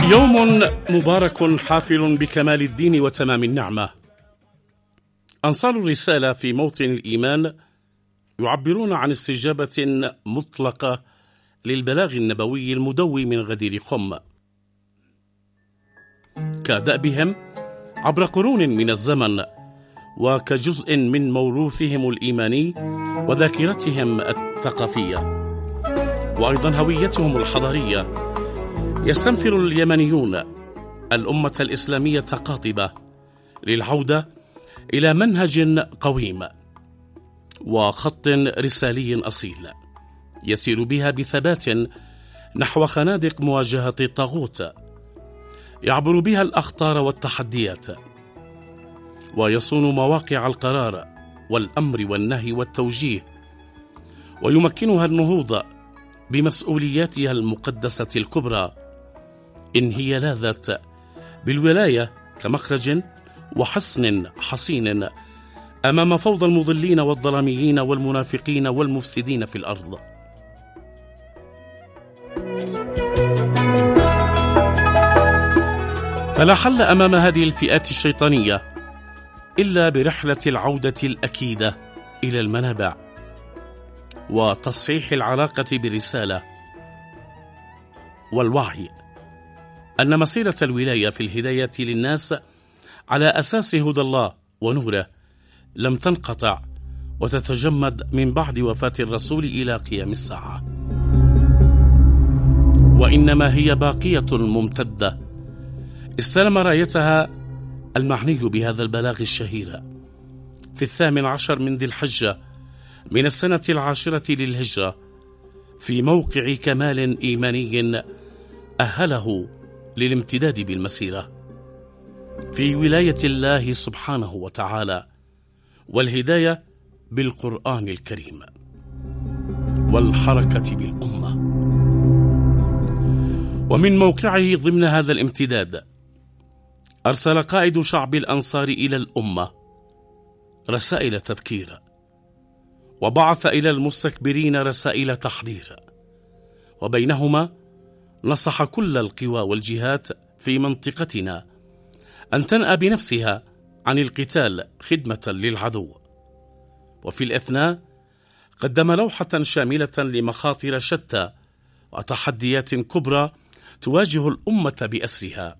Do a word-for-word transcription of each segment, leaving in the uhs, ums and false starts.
يوم مبارك حافل بكمال الدين وتمام النعمة. أنصار الرسالة في موطن الإيمان يعبرون عن استجابة مطلقة للبلاغ النبوي المدوي من غدير خم، كدأبهم عبر قرون من الزمن، وكجزء من موروثهم الإيماني وذاكرتهم الثقافية، وأيضا هويتهم الحضارية. يستنفر اليمنيون الأمة الإسلامية قاطبة للعودة إلى منهج قويم وخط رسالي أصيل يسير بها بثبات نحو خنادق مواجهة الطاغوت، يعبر بها الأخطار والتحديات، ويصون مواقع القرار والأمر والنهي والتوجيه، ويمكنها النهوض بمسؤولياتها المقدسة الكبرى إن هي لاذت بالولاية كمخرج وحصن حصين أمام فوضى المضلين والظلاميين والمنافقين والمفسدين في الأرض. فلا حل أمام هذه الفئات الشيطانية إلا برحلة العودة الأكيدة إلى المنابع وتصحيح العلاقة بالرسالة والوعي أن مسيرة الولاية في الهداية للناس على أساس هدى الله ونوره لم تنقطع وتتجمد من بعد وفاة الرسول إلى قيام الساعة، وإنما هي باقية ممتدة استلم رايتها المعني بهذا البلاغ الشهير في الثامن عشر من ذي الحجة من السنة العاشرة للهجرة، في موقع كمال إيماني أهله للامتداد بالمسيرة في ولاية الله سبحانه وتعالى والهداية بالقرآن الكريم والحركة بالأمة. ومن موقعه ضمن هذا الامتداد أرسل قائد شعب الأنصار إلى الأمة رسائل تذكير، وبعث إلى المستكبرين رسائل تحذير، وبينهما نصح كل القوى والجهات في منطقتنا أن تنأى بنفسها عن القتال خدمة للعدو. وفي الأثناء قدم لوحة شاملة لمخاطر شتى وتحديات كبرى تواجه الأمة بأسرها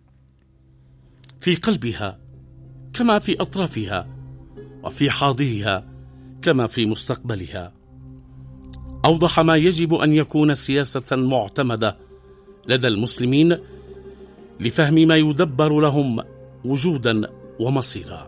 في قلبها كما في أطرافها، وفي حاضرها كما في مستقبلها. أوضح ما يجب أن يكون سياسة معتمدة لدى المسلمين لفهم ما يدبر لهم وجودا ومصيرا.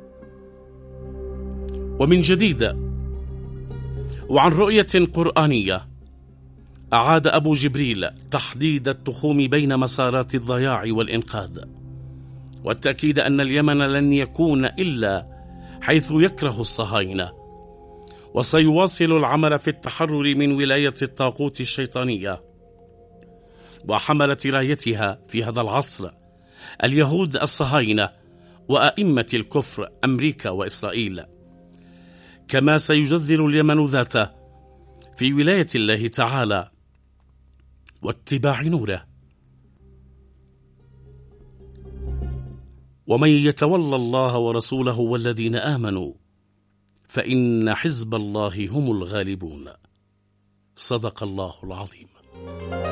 ومن جديد وعن رؤية قرآنية أعاد أبو جبريل تحديد التخوم بين مسارات الضياع والإنقاذ، والتأكيد أن اليمن لن يكون إلا حيث يكره الصهاينة، وسيواصل العمل في التحرر من ولاية الطاغوت الشيطانية وحملة رايتها في هذا العصر اليهود الصهاينة وأئمة الكفر أمريكا وإسرائيل، كما سيجذر اليمن ذاته في ولاية الله تعالى واتباع نوره. ومن يتولى الله ورسوله والذين آمنوا فإن حزب الله هم الغالبون. صدق الله العظيم.